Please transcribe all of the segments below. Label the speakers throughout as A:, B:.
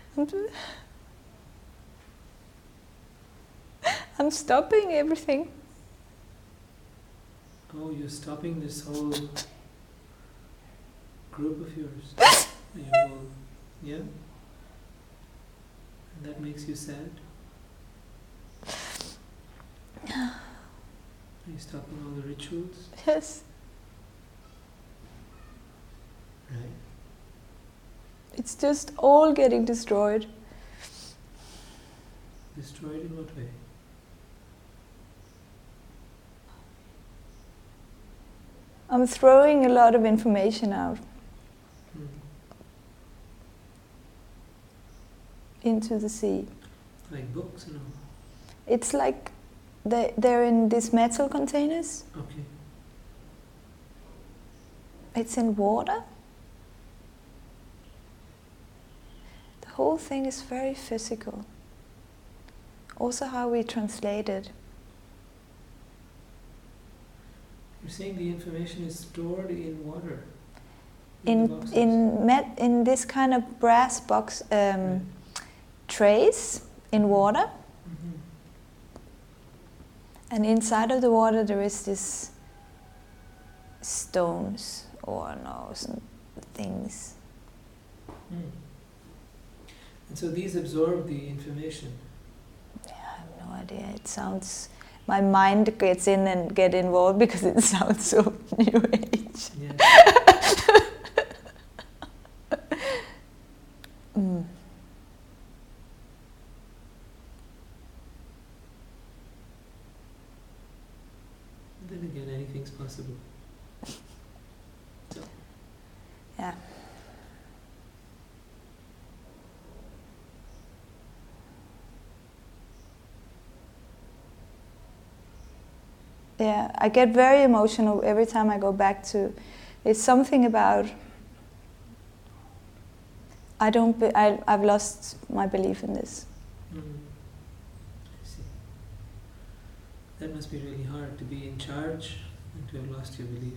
A: I'm stopping everything.
B: Oh, you're stopping this whole group of yours. You're all, yeah? And that makes you sad? Are you stopping all the rituals?
A: Yes.
B: Right.
A: It's just all getting destroyed.
B: Destroyed in what way?
A: I'm throwing a lot of information out into the sea.
B: Like books and all?
A: It's like they're in these metal containers.
B: Okay.
A: It's in water. The whole thing is very physical. Also how we translate it.
B: You're saying the information is stored in water?
A: In this kind of brass box trays in water.
B: Mm-hmm.
A: And inside of the water there is this stones or some things.
B: And so these absorb the information?
A: Yeah, I have no idea. It sounds... My mind gets in and get involved because it sounds so New Age.
B: Yeah. Then again, anything's possible. So.
A: Yeah. Yeah, I get very emotional every time I go back to... It's something about... I've lost my belief in this.
B: I see. That must be really hard, to be in charge and to have lost your belief.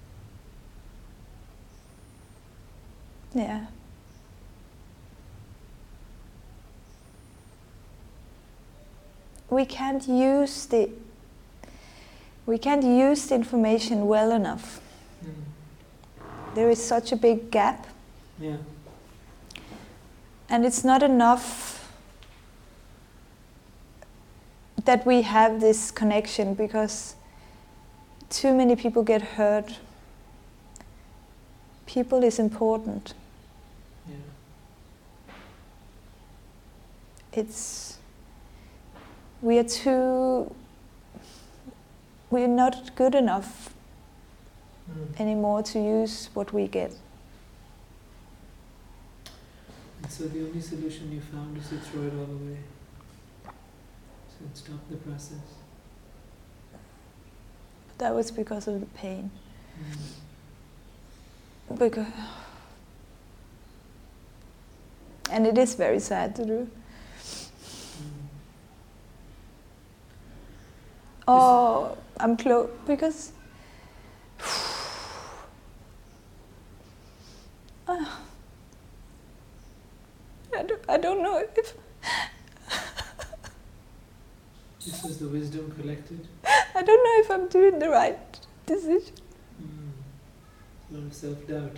A: Yeah. We can't use the information well enough. There is such a big gap.
B: Yeah.
A: And it's not enough that we have this connection because too many people get hurt. People is important.
B: Yeah.
A: We're not good enough anymore to use what we get.
B: And so the only solution you found is to throw it all away. So stop the process.
A: That was because of the pain. And it is very sad to do. Oh, I'm close because I don't know if
B: this was the wisdom collected.
A: I don't know if I'm doing the right decision.
B: A lot of self-doubt,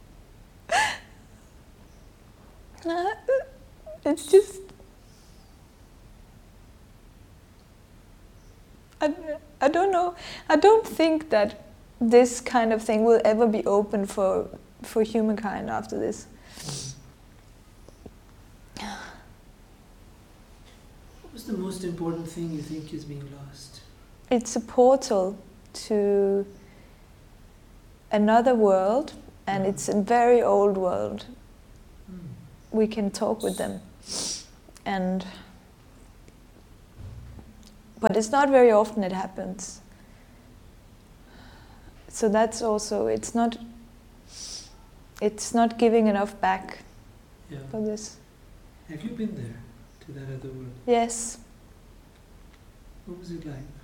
A: It's just I don't know. I don't think that this kind of thing will ever be open for humankind after this.
B: What was the most important thing you think is being lost?
A: It's a portal to another world, and it's a very old world. We can talk with them, but it's not very often it happens. So that's also, it's not giving enough back for this.
B: Have you been there, to that other world?
A: Yes.
B: What was it like?